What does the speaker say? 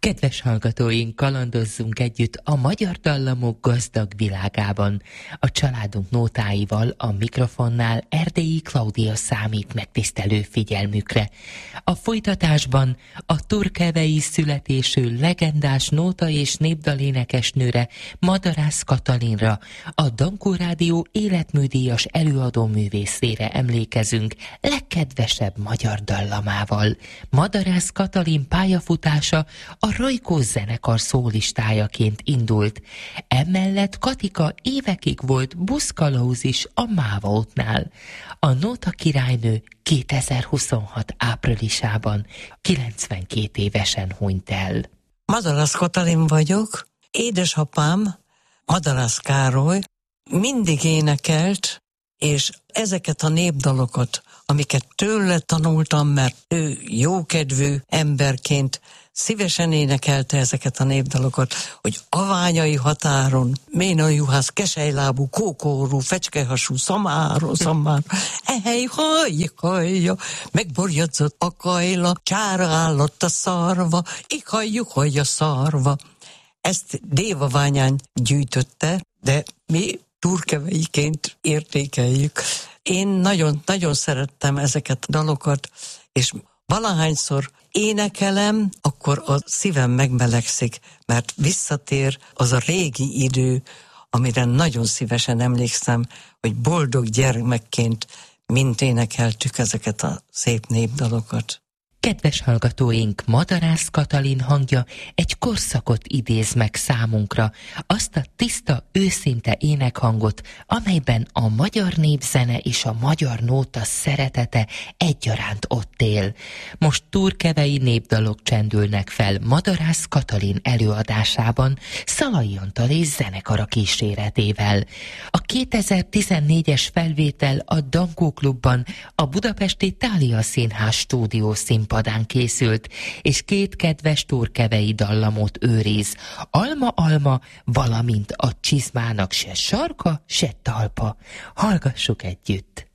Kedves hallgatóink, kalandozzunk együtt a magyar dallamok gazdag világában. A családunk nótáival a mikrofonnál Erdélyi Klaudia számít megtisztelő figyelmükre. A folytatásban a turkevei születésű legendás nóta és népdalénekesnőre, Madarász Katalinra, a Dankó Rádió életműdíjas előadó művészére emlékezünk legkedvesebb magyar dallamával. Madarász Katalin pályafutása a Rajkó zenekar szólistájaként indult. Emellett Katika évekig volt buszkalauz is a Mávautnál. A Nóta királynő 2026 áprilisában 92 évesen hunyt el. Madarász Katalin vagyok. Édesapám, Madarász Károly mindig énekelt, és ezeket a népdalokat, amiket tőle tanultam, mert ő jókedvű emberként szívesen énekelte ezeket a népdalokat, hogy aványai határon, ména juhász, keselylábú, kókórú, fecskehasú, szamár, ehely, hajja, megborjadzott a kajla, csára állott a szarva, ihajjuk, hajja szarva. Ezt Dévaványán gyűjtötte, de mi turkeveiként értékeljük. Én nagyon szerettem ezeket a dalokat, és valahányszor énekelem, akkor a szívem megmelegszik, mert visszatér az a régi idő, amire nagyon szívesen emlékszem, hogy boldog gyermekként mind énekeltük ezeket a szép népdalokat. Kedves hallgatóink, Madarász Katalin hangja egy korszakot idéz meg számunkra, azt a tiszta, őszinte énekhangot, amelyben a magyar népzene és a magyar nóta szeretete egyaránt ott él. Most turkevei népdalok csendülnek fel Madarász Katalin előadásában, Szalai Antal és zenekara kíséretével. A 2014-es felvétel a Dankó Klubban, a budapesti Thália Színház stúdió színpadán készült, és két kedves turkevei dallamot őriz. Alma, valamint a csizmának se sarka, se talpa. Hallgassuk együtt!